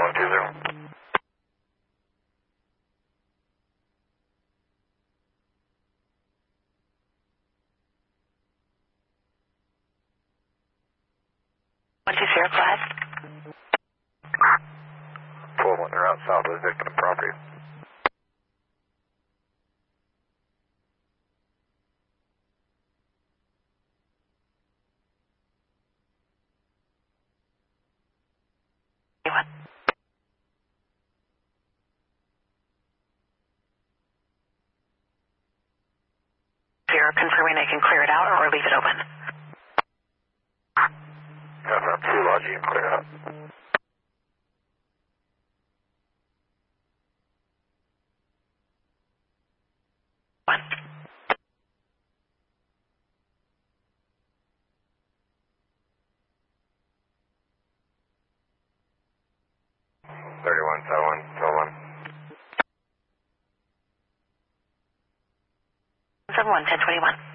120. Pull when they're out south of the victim property. You're confirming I can clear it out or leave it open? If I'm too large, you can clear it out. One. One. 71, 1021.